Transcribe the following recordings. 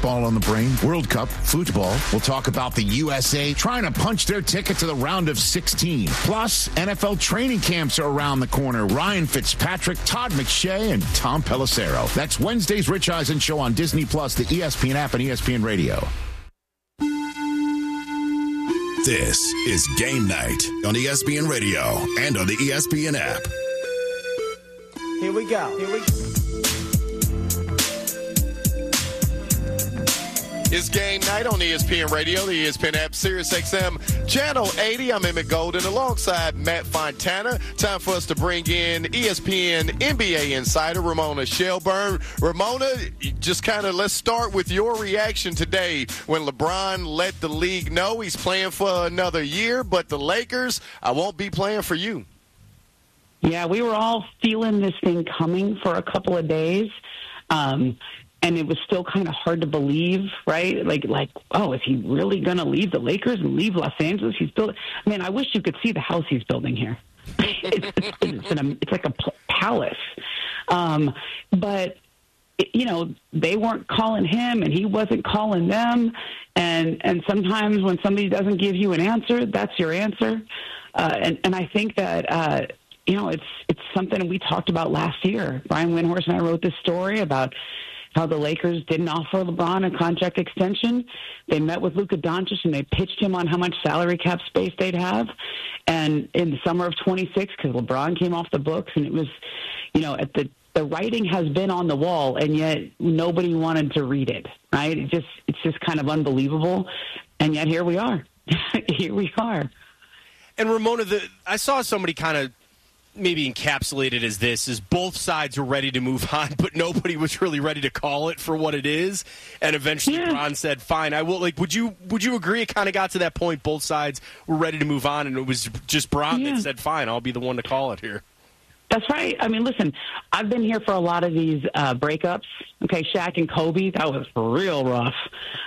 Football on the brain, World Cup, football. We'll talk about the USA trying to punch their ticket to the round of 16. Plus, NFL training camps are around the corner. Ryan Fitzpatrick, Todd McShay, and Tom Pelissero. That's Wednesday's Rich Eisen Show on Disney+, the ESPN app, and ESPN Radio. This is Game Night on ESPN Radio and on the ESPN app. Here we go. It's Game Night on ESPN Radio, the ESPN app, Sirius XM, Channel 80. I'm Emmett Golden alongside Matt Fontana. Time for us to bring in ESPN NBA insider Ramona Shelburne. Ramona, let's start with your reaction today when LeBron let the league know he's playing for another year, but the Lakers, I won't be playing for you. Yeah, we were all feeling this thing coming for a couple of days. And it was still kind of hard to believe, right? Like, oh, is he really going to leave the Lakers and leave Los Angeles? I wish you could see the house he's building here. It's like a palace. But, they weren't calling him and he wasn't calling them. And sometimes when somebody doesn't give you an answer, that's your answer. And I think that, it's something we talked about last year. Brian Windhorst and I wrote this story about how the Lakers didn't offer LeBron a contract extension. They met with Luka Doncic and they pitched him on how much salary cap space they'd have. And in the summer of 26, because LeBron came off the books, and it was, the writing has been on the wall, and yet nobody wanted to read it, right? It's just kind of unbelievable. And yet here we are. Here we are. And Ramona, I saw somebody kind of maybe encapsulated as this, is both sides were ready to move on, but nobody was really ready to call it for what it is. And eventually Ron said, fine, I will. Would you agree it kind of got to that point, both sides were ready to move on, and it was just Bron that said, fine, I'll be the one to call it here? That's right. Listen, I've been here for a lot of these breakups. Okay, Shaq and Kobe, that was real rough.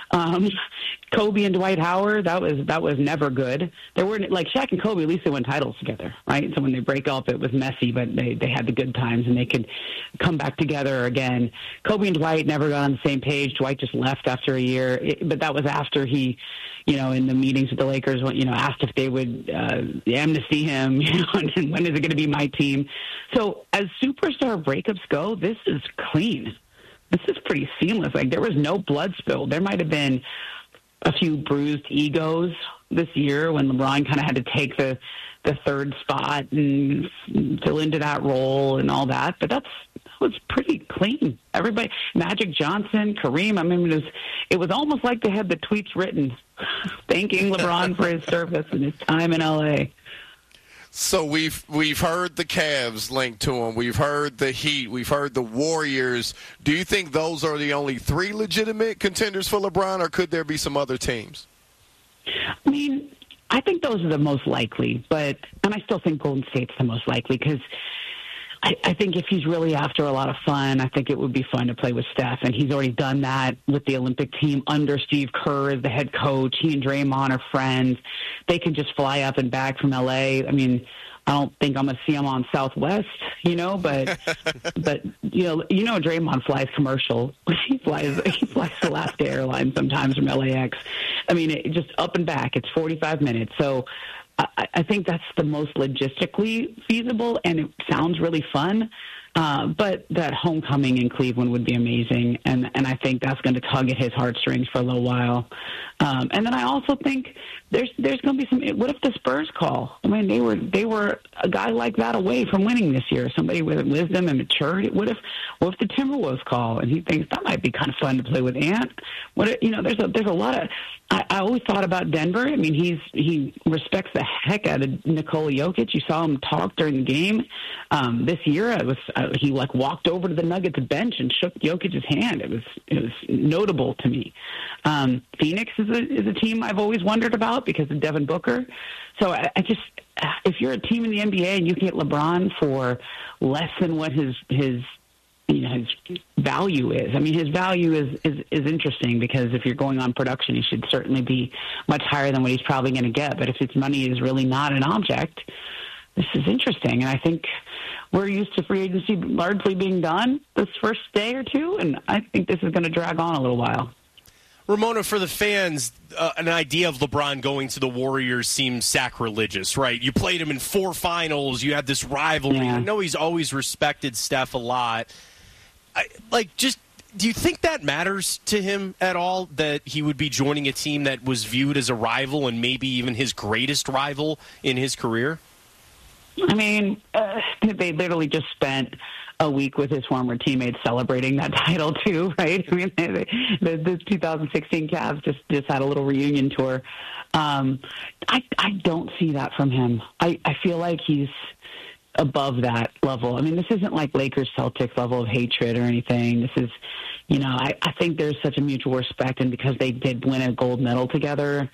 Kobe and Dwight Howard, that was never good. There were Shaq and Kobe, at least they won titles together, right? So when they break up, it was messy, but they had the good times and they could come back together again. Kobe and Dwight never got on the same page. Dwight just left after a year, but that was after he, in the meetings with the Lakers, asked if they would amnesty him, and when is it going to be my team? So as superstar breakups go, this is clean. This is pretty seamless. There was no blood spilled. There might have been a few bruised egos this year when LeBron kind of had to take the third spot and fill into that role and all that. But that was pretty clean. Everybody, Magic Johnson, Kareem, it was almost like they had the tweets written thanking LeBron for his service and his time in L.A. So we've heard the Cavs linked to him. We've heard the Heat. We've heard the Warriors. Do you think those are the only three legitimate contenders for LeBron, or could there be some other teams? I think those are the most likely, and I still think Golden State's the most likely because I think if he's really after a lot of fun, I think it would be fun to play with Steph, and he's already done that with the Olympic team under Steve Kerr as the head coach. He and Draymond are friends. They can just fly up and back from L.A. I don't think I'm going to see him on Southwest, but Draymond flies commercial. He flies Alaska Airlines sometimes from LAX. Just up and back. It's 45 minutes. So I think that's the most logistically feasible, and it sounds really fun. But that homecoming in Cleveland would be amazing, and I think that's going to tug at his heartstrings for a little while. And then I also think there's going to be some. What if the Spurs call? They were a guy like that away from winning this year. Somebody with wisdom and maturity. What if the Timberwolves call and he thinks that might be kind of fun to play with Ant? There's a lot of. I always thought about Denver. He respects the heck out of Nikola Jokic. You saw him talk during the game this year. He walked over to the Nuggets bench and shook Jokic's hand. It was notable to me. Phoenix is a team I've always wondered about because of Devin Booker. So I just, if you're a team in the NBA and you can get LeBron for less than what his value is. His value is interesting because if you're going on production, he should certainly be much higher than what he's probably going to get. But if his money is really not an object, this is interesting. And I think we're used to free agency largely being done this first day or two, and I think this is going to drag on a little while. Ramona, for the fans, an idea of LeBron going to the Warriors seems sacrilegious, right? You played him in 4 finals. You had this rivalry. Yeah. I know he's always respected Steph a lot. Do you think that matters to him at all, that he would be joining a team that was viewed as a rival and maybe even his greatest rival in his career? I mean, they literally just spent a week with his former teammates celebrating that title too, right? I mean, the 2016 Cavs just had a little reunion tour. I don't see that from him. I feel like he's above that level. I mean, this isn't like Lakers Celtics level of hatred or anything. This is, I think there's such a mutual respect, and because they did win a gold medal together,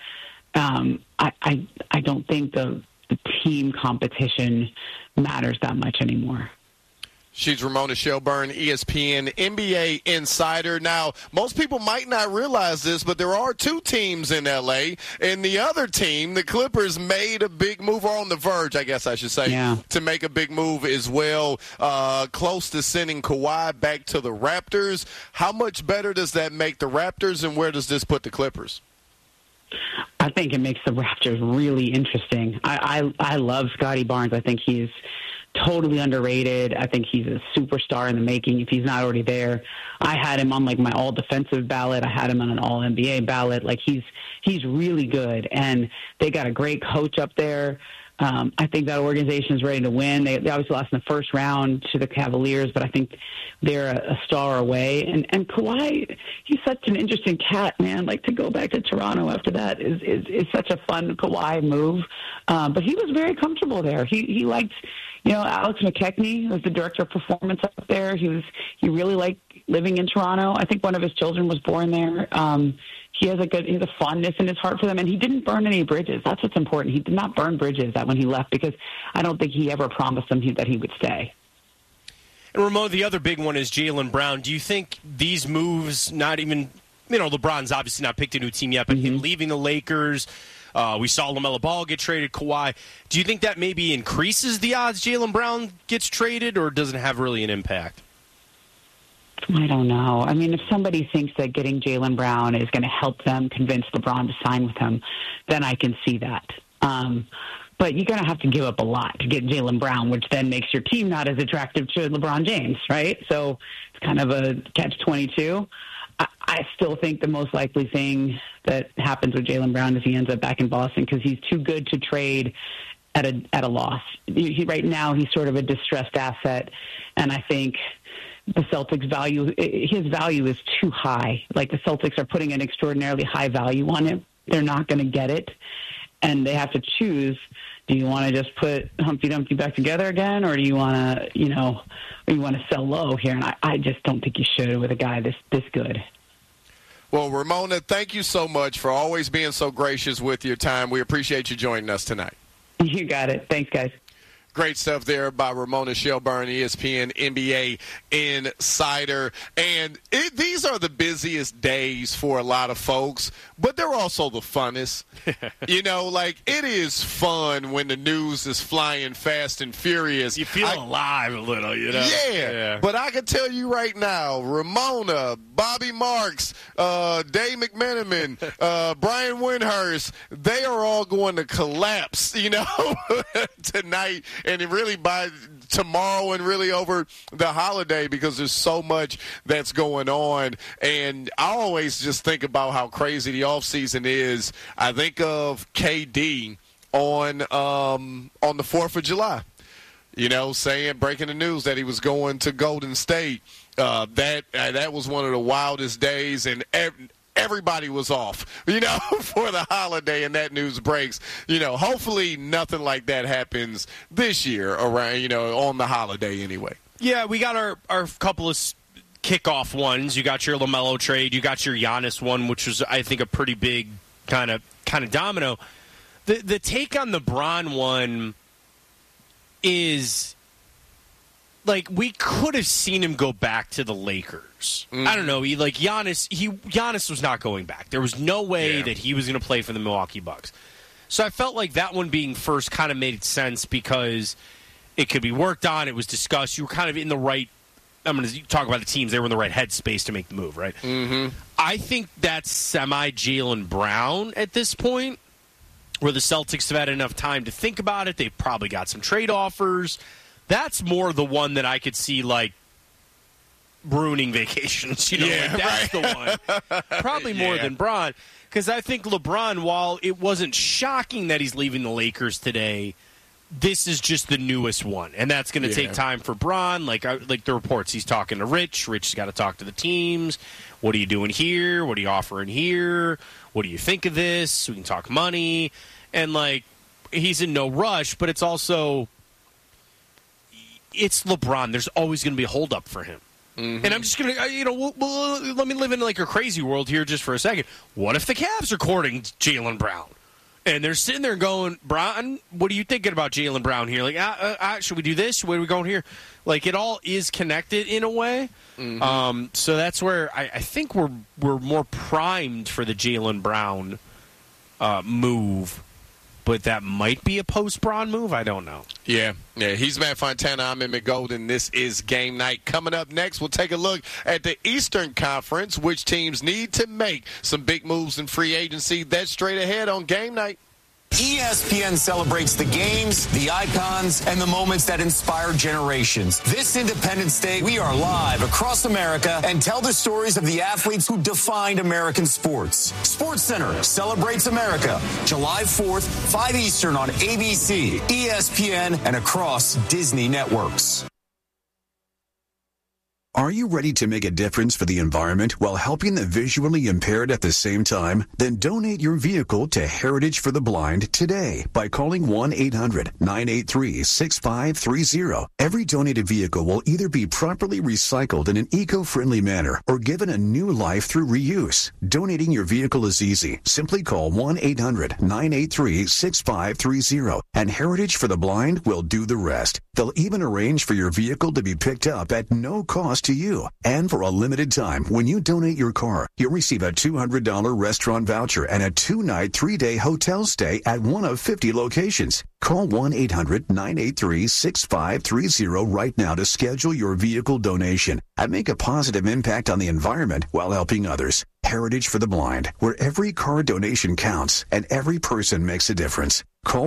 I don't think the team competition matters that much anymore. She's Ramona Shelburne, ESPN NBA insider. Now, most people might not realize this, but there are 2 teams in L.A., and the other team, the Clippers, made a big move, or on the verge, I guess I should say, to make a big move as well, close to sending Kawhi back to the Raptors. How much better does that make the Raptors, and where does this put the Clippers? I think it makes the Raptors really interesting. I love Scotty Barnes. I think he's totally underrated. I think he's a superstar in the making if he's not already there. I had him on my all defensive ballot. I had him on an all NBA ballot. He's really good, and they got a great coach up there. I think that organization is ready to win. They obviously lost in the first round to the Cavaliers, but I think they're a star away. And Kawhi, he's such an interesting cat, man. To go back to Toronto after that is such a fun Kawhi move. But he was very comfortable there. He liked, Alex McKechnie was the director of performance up there. He really liked living in Toronto. I think one of his children was born there. He has a fondness in his heart for them, and he didn't burn any bridges. That's what's important. He did not burn bridges when he left, because I don't think he ever promised them that he would stay. And Ramon, the other big one is Jaylen Brown. Do you think these moves, not even, LeBron's obviously not picked a new team yet, but him leaving the Lakers, we saw LaMelo Ball get traded, Kawhi. Do you think that maybe increases the odds Jaylen Brown gets traded, or doesn't have really an impact? I don't know. I mean, if somebody thinks that getting Jaylen Brown is going to help them convince LeBron to sign with him, then I can see that. But you're going to have to give up a lot to get Jaylen Brown, which then makes your team not as attractive to LeBron James, right? So it's kind of a catch-22. I still think the most likely thing that happens with Jaylen Brown is he ends up back in Boston, because he's too good to trade at a loss. Right now, he's sort of a distressed asset, and I think the Celtics' his value is too high. The Celtics are putting an extraordinarily high value on him. They're not going to get it, and they have to choose. Do you want to just put Humpty Dumpty back together again, or do you want to, sell low here? And I just don't think you should with a guy this good. Well, Ramona, thank you so much for always being so gracious with your time. We appreciate you joining us tonight. You got it. Thanks, guys. Great stuff there by Ramona Shelburne, ESPN NBA insider. And these are the busiest days for a lot of folks, but they're also the funnest. It is fun when the news is flying fast and furious. You feel alive a little, Yeah. But I can tell you right now, Ramona, Bobby Marks, Dave McMenamin, Brian Windhurst, they are all going to collapse, tonight. And really by tomorrow and really over the holiday, because there's so much that's going on. And I always just think about how crazy the offseason is. I think of KD on the 4th of July, breaking the news that he was going to Golden State. That was one of the wildest days, and everybody was off, for the holiday, and that news breaks. Hopefully nothing like that happens this year around, on the holiday anyway. Yeah, we got our couple of kickoff ones. You got your LaMelo trade. You got your Giannis one, which was, I think, a pretty big kind of domino. The take on the Bron one is, we could have seen him go back to the Lakers. I don't know. Giannis was not going back. There was no way that he was going to play for the Milwaukee Bucks. So I felt like that one being first kind of made sense because it could be worked on. It was discussed. You were kind of in the right – I'm going to talk about the teams. They were in the right headspace to make the move, right? Mm-hmm. I think that's semi-Jaylen Brown at this point, where the Celtics have had enough time to think about it. They've probably got some trade offers. That's more the one that I could see, like, ruining vacations. That's the one. Probably more than Bron. Because I think LeBron, while it wasn't shocking that he's leaving the Lakers today, this is just the newest one. And that's going to take time for Bron. Like the reports, he's talking to Rich. Rich has got to talk to the teams. What are you doing here? What are you offering here? What do you think of this? We can talk money. And, like, he's in no rush, but it's also, it's LeBron. There's always going to be a holdup for him. Mm-hmm. And I'm just going to, let me live in, like, a crazy world here just for a second. What if the Cavs are courting Jaylen Brown? And they're sitting there going, Brown, what are you thinking about Jaylen Brown here? Like, should we do this? Where are we going here? Like, it all is connected in a way. Mm-hmm. So that's where I think we're more primed for the Jaylen Brown move. But that might be a post-Bron move. I don't know. Yeah. He's Matt Fontana. I'm Emmett Golden. This is Game Night. Coming up next, we'll take a look at the Eastern Conference, which teams need to make some big moves in free agency. That's straight ahead on Game Night. ESPN celebrates the games, the icons, and the moments that inspire generations. This Independence Day, we are live across America and tell the stories of the athletes who defined American sports. SportsCenter celebrates America, July 4th, 5 Eastern on ABC, ESPN, and across Disney networks. Are you ready to make a difference for the environment while helping the visually impaired at the same time? Then donate your vehicle to Heritage for the Blind today by calling 1-800-983-6530. Every donated vehicle will either be properly recycled in an eco-friendly manner or given a new life through reuse. Donating your vehicle is easy. Simply call 1-800-983-6530 and Heritage for the Blind will do the rest. They'll even arrange for your vehicle to be picked up at no cost to you. And for a limited time, when you donate your car, you'll receive a $200 restaurant voucher and a 2-night, 3-day hotel stay at one of 50 locations. Call 1-800-983-6530 right now to schedule your vehicle donation and make a positive impact on the environment while helping others. Heritage for the Blind, where every car donation counts and every person makes a difference. Call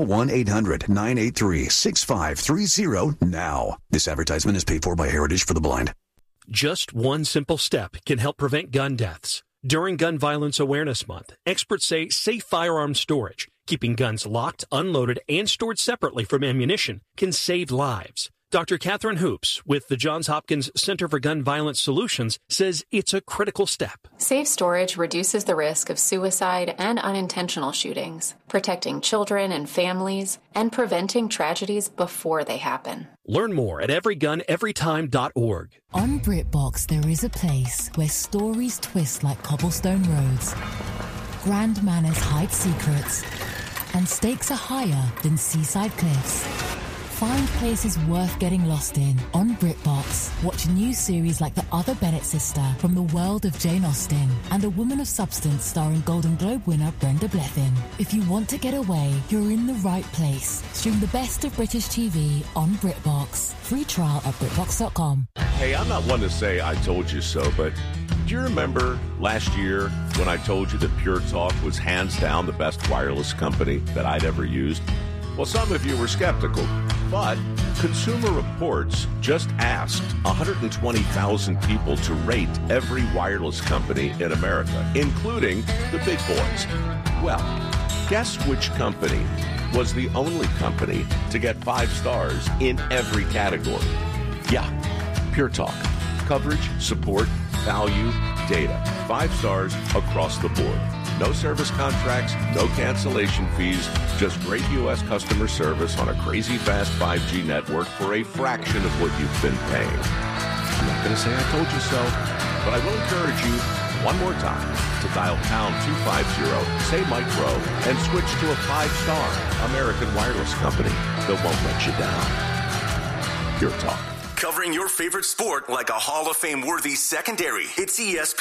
1-800-983-6530 now. This advertisement is paid for by Heritage for the Blind. Just one simple step can help prevent gun deaths. During Gun Violence Awareness Month, experts say safe firearm storage, keeping guns locked, unloaded, and stored separately from ammunition, can save lives. Dr. Catherine Hoops with the Johns Hopkins Center for Gun Violence Solutions says it's a critical step. Safe storage reduces the risk of suicide and unintentional shootings, protecting children and families, and preventing tragedies before they happen. Learn more at everyguneverytime.org. On BritBox, there is a place where stories twist like cobblestone roads, grand manners hide secrets, and stakes are higher than seaside cliffs. Find places worth getting lost in on BritBox. Watch new series like The Other Bennett Sister from the world of Jane Austen and A Woman of Substance starring Golden Globe winner Brenda Blethyn. If you want to get away, you're in the right place. Stream the best of British TV on BritBox. Free trial at BritBox.com. Hey, I'm not one to say I told you so, but do you remember last year when I told you that Pure Talk was hands down the best wireless company that I'd ever used? Well, some of you were skeptical, but Consumer Reports just asked 120,000 people to rate every wireless company in America, including the big boys. Well, guess which company was the only company to get 5 stars in every category? Yeah, Pure Talk. Coverage, support, value, data. 5 stars across the board. No service contracts, no cancellation fees, just great U.S. customer service on a crazy fast 5G network for a fraction of what you've been paying. I'm not going to say I told you so, but I will encourage you one more time to dial pound 250, say Mike Rowe, and switch to a 5-star American wireless company that won't let you down. Pure Talk. Covering your favorite sport like a Hall of Fame-worthy secondary. It's ESPN.